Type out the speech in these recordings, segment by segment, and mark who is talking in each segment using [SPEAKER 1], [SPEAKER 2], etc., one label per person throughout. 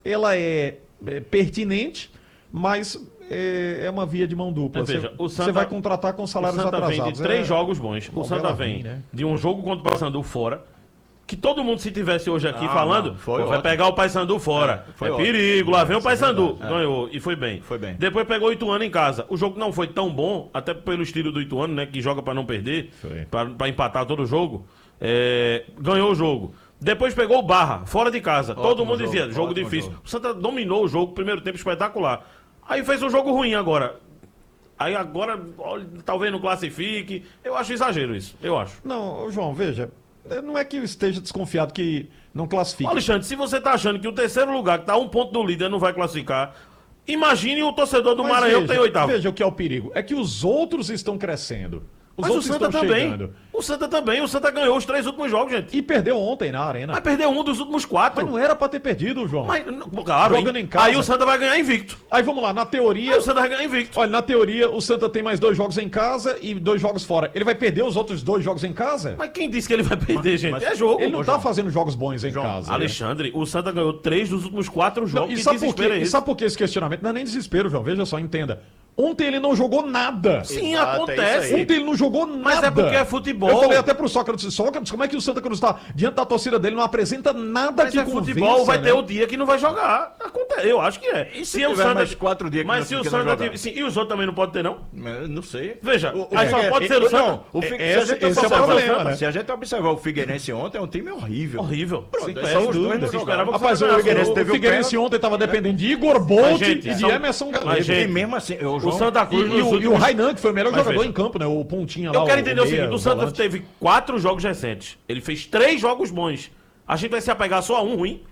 [SPEAKER 1] ela é pertinente, mas é uma via de mão dupla.
[SPEAKER 2] Veja,
[SPEAKER 1] você vai contratar com salários
[SPEAKER 2] o Santa
[SPEAKER 1] atrasados.
[SPEAKER 2] vem de 3 jogos bons. O Santa vem de um jogo contra o Paysandu fora, que todo mundo, se tivesse hoje aqui falando, vai pegar o Paysandu fora. Perigo, lá vem o Paysandu. Ganhou e foi bem. Depois pegou o Ituano em casa. O jogo não foi tão bom, até pelo estilo do Ituano, né, que joga pra não perder, pra empatar todo o jogo. Ganhou o jogo. Depois pegou o Barra, fora de casa. Todo mundo dizia, jogo difícil. O Santa dominou o jogo, primeiro tempo espetacular. Aí fez um jogo ruim agora. Aí agora, talvez não classifique. Eu acho exagero isso, eu acho.
[SPEAKER 1] Não, João, veja, não é que eu esteja desconfiado que não classifique.
[SPEAKER 2] Alexandre, se você tá achando que o terceiro lugar, que tá a 1 ponto do líder, não vai classificar, imagine o torcedor do Maranhão que tem 8º.
[SPEAKER 1] Veja o que é o perigo. É que os outros estão crescendo. Os
[SPEAKER 2] Mas
[SPEAKER 1] outros
[SPEAKER 2] o Santa
[SPEAKER 1] estão
[SPEAKER 2] também.
[SPEAKER 1] chegando.
[SPEAKER 2] O Santa também. O Santa ganhou os 3 últimos jogos, gente.
[SPEAKER 1] E perdeu ontem na Arena.
[SPEAKER 2] Mas perdeu um dos últimos 4.
[SPEAKER 1] Mas não era pra ter perdido, João.
[SPEAKER 2] Mas, claro,
[SPEAKER 1] jogando em casa.
[SPEAKER 2] Aí o Santa vai ganhar invicto.
[SPEAKER 1] Aí vamos lá, na teoria...
[SPEAKER 2] Aí o Santa vai ganhar invicto.
[SPEAKER 1] Olha, na teoria, o Santa tem mais 2 jogos em casa e 2 jogos fora. Ele vai perder os outros 2 jogos em casa?
[SPEAKER 2] Mas quem disse que ele vai perder, gente? É jogo.
[SPEAKER 1] Ele não tá fazendo jogos bons em casa.
[SPEAKER 2] Alexandre, o Santa ganhou 3 dos últimos 4 jogos.
[SPEAKER 1] Não, e sabe por que esse questionamento? Não é nem desespero, João. Veja só, entenda. Ontem ele não jogou nada.
[SPEAKER 2] Sim, acontece.
[SPEAKER 1] Ontem ele não jogou nada.
[SPEAKER 2] Mas é porque é futebol.
[SPEAKER 1] Eu falei até pro Sócrates, como é que o Santa Cruz tá diante da torcida dele, não apresenta nada
[SPEAKER 2] mas
[SPEAKER 1] que
[SPEAKER 2] futebol, vai ter o dia que não vai jogar. Acontece, eu acho que é.
[SPEAKER 3] E se o Santa mais 4 dias que
[SPEAKER 2] mas se o Santa tiver, sim, e os outros também não podem ter, não?
[SPEAKER 3] Não sei.
[SPEAKER 2] Veja, aí só pode ser o Santa.
[SPEAKER 1] Esse é o problema, né?
[SPEAKER 3] Se a gente observar o Figueirense ontem, é um time horrível.
[SPEAKER 2] Horrível.
[SPEAKER 1] Sem dúvida. Rapaz, o Figueirense ontem tava dependendo de Igor Bolt e de Emerson Galego.
[SPEAKER 3] E mesmo assim,
[SPEAKER 2] o Santa Cruz
[SPEAKER 1] e o Rainan, que foi o melhor jogador em campo, né? O pontinha lá.
[SPEAKER 2] Eu quero entender o seguinte: o Santa teve 4 jogos recentes. Ele fez 3 jogos bons. A gente vai se apegar só a um ruim?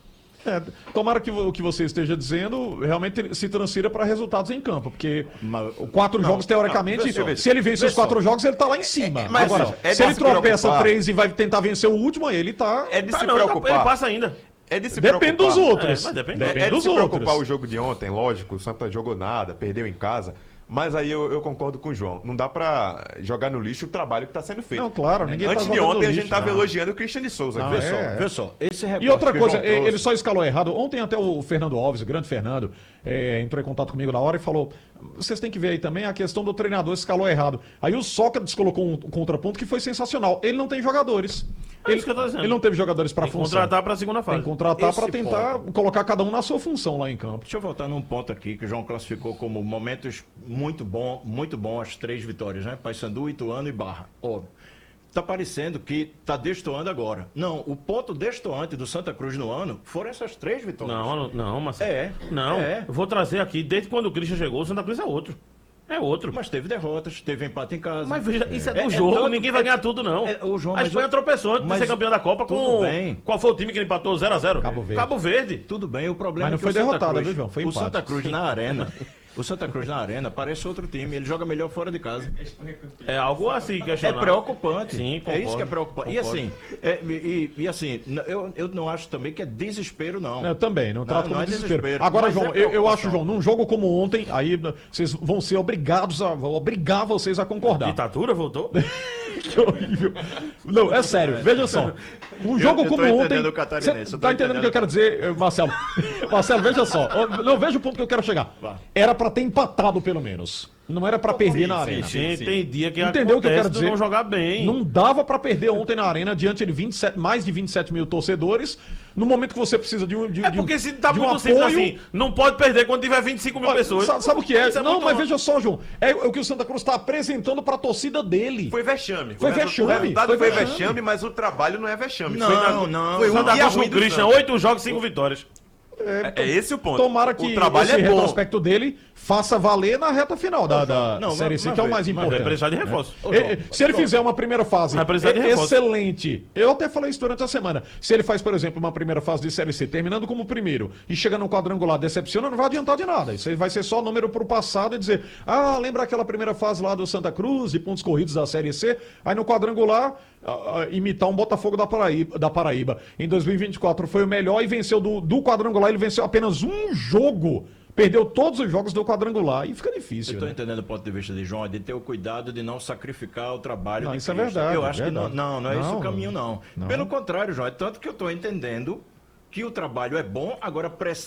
[SPEAKER 1] Tomara que o que você esteja dizendo realmente se transfira para resultados em campo, porque 4 jogos, teoricamente, se ele vencer os 4 jogos, ele tá lá em cima.
[SPEAKER 3] Mas
[SPEAKER 1] agora, se ele tropeça 3 e vai tentar vencer o último, aí ele tá...
[SPEAKER 4] É de se preocupar.
[SPEAKER 2] Ele passa ainda.
[SPEAKER 4] É de se
[SPEAKER 1] Depende
[SPEAKER 4] preocupar.
[SPEAKER 1] dos outros.
[SPEAKER 2] Depende
[SPEAKER 4] de se preocupar o jogo de ontem, lógico, o Santa jogou nada, perdeu em casa. Mas aí eu concordo com o João. Não dá pra jogar no lixo o trabalho que tá sendo feito.
[SPEAKER 1] Não, claro, ninguém
[SPEAKER 4] Antes
[SPEAKER 1] tá
[SPEAKER 4] de ontem a gente
[SPEAKER 1] lixo,
[SPEAKER 4] tava elogiando o Christian de Souza.
[SPEAKER 3] Vê só, esse
[SPEAKER 1] E outra coisa, ele só escalou errado. Ontem até o Fernando Alves, o grande Fernando, entrou em contato comigo na hora e falou: vocês têm que ver aí também a questão do treinador escalou errado. Aí o Sócrates colocou um contraponto que foi sensacional. Ele não tem jogadores. Ele não teve jogadores para função.
[SPEAKER 2] Tem que contratar para a segunda fase.
[SPEAKER 1] Tem que contratar para tentar colocar cada um na sua função lá em campo.
[SPEAKER 3] Deixa eu voltar num ponto aqui que o João classificou como momentos muito bom as 3 vitórias, né? Paysandu, Ituano e Barra. Óbvio. Tá parecendo que tá destoando agora. Não, o ponto destoante do Santa Cruz no ano foram essas 3 vitórias.
[SPEAKER 2] Não, Marcelo.
[SPEAKER 3] Não.
[SPEAKER 2] Eu vou trazer aqui, desde quando o Christian chegou, o Santa Cruz é outro. É outro.
[SPEAKER 3] Mas teve derrotas, teve empate em casa.
[SPEAKER 2] Mas veja, isso é do jogo, ninguém vai ganhar tudo, não. A Espanha tropeçou antes de ser campeão da Copa com... Qual foi o time que ele empatou 0x0?
[SPEAKER 1] Cabo Verde.
[SPEAKER 3] Tudo bem, o problema
[SPEAKER 1] mas não
[SPEAKER 3] é que
[SPEAKER 1] foi derrotado, viu, João? Foi
[SPEAKER 3] empate.
[SPEAKER 1] O
[SPEAKER 3] Santa Cruz na Arena... O Santa Cruz na Arena parece outro time, ele joga melhor fora de casa.
[SPEAKER 2] É algo assim, questionável.
[SPEAKER 3] É preocupante.
[SPEAKER 2] Sim, concordo,
[SPEAKER 3] é isso que é preocupante. E assim, eu não acho também que é desespero, não.
[SPEAKER 1] Eu também, não trato como
[SPEAKER 3] é
[SPEAKER 1] desespero. Agora, João, eu acho, João, num jogo como ontem, aí vocês vão ser obrigados vou obrigar vocês a concordar.
[SPEAKER 2] A ditadura voltou?
[SPEAKER 1] Que horrível. Não, é sério, veja só. Um jogo como ontem. Você tá entendendo o que eu quero dizer, Marcelo? Marcelo, veja só. Não, veja o ponto que eu quero chegar. Era pra ter empatado, pelo menos. Não era pra perder na Arena.
[SPEAKER 2] Sim, tem dia que
[SPEAKER 1] entendeu o que eu quero dizer?
[SPEAKER 2] Não jogar bem.
[SPEAKER 1] Não dava pra perder ontem na Arena diante de mais de 27 mil torcedores, no momento que você precisa de um
[SPEAKER 2] porque se tá
[SPEAKER 1] de
[SPEAKER 2] muito simples assim, não pode perder quando tiver 25 mil pessoas.
[SPEAKER 1] Sabe o que é? Não, mas veja só, João. É o que o Santa Cruz tá apresentando pra torcida dele.
[SPEAKER 4] Foi vexame.
[SPEAKER 1] Foi vexame.
[SPEAKER 4] O resultado foi vexame, mas o trabalho não é vexame.
[SPEAKER 3] Não.
[SPEAKER 4] Foi um
[SPEAKER 2] Santa
[SPEAKER 4] dia
[SPEAKER 2] Cruz
[SPEAKER 4] ruim
[SPEAKER 2] com o Christian, 8 jogos, 5 vitórias.
[SPEAKER 4] É esse o ponto.
[SPEAKER 1] Tomara que
[SPEAKER 4] o trabalho
[SPEAKER 1] esse
[SPEAKER 4] é bom.
[SPEAKER 1] retrospecto dele faça valer na reta final da Série C, que é o mais importante.
[SPEAKER 2] Vai precisar de reforço.
[SPEAKER 1] Se ele fizer uma primeira fase
[SPEAKER 2] reforço.
[SPEAKER 1] excelente, eu até falei isso durante a semana, se ele faz, por exemplo, uma primeira fase de Série C, terminando como primeiro, e chega no quadrangular, decepciona, não vai adiantar de nada. Isso aí vai ser só número pro passado e dizer, lembra aquela primeira fase lá do Santa Cruz, de pontos corridos da Série C, aí no quadrangular, imitar um Botafogo da Paraíba. Em 2024 foi o melhor e venceu do quadrangular, ele venceu apenas um jogo. Perdeu todos os jogos do quadrangular e fica difícil.
[SPEAKER 3] Eu estou entendendo o ponto de vista de João, de ter o cuidado de não sacrificar o trabalho.
[SPEAKER 1] Não,
[SPEAKER 3] de
[SPEAKER 1] isso
[SPEAKER 3] Cristo.
[SPEAKER 1] é verdade.
[SPEAKER 3] Eu acho
[SPEAKER 1] verdade.
[SPEAKER 3] que não é esse o caminho, não. Pelo contrário, João, é tanto que eu estou entendendo que o trabalho é bom, agora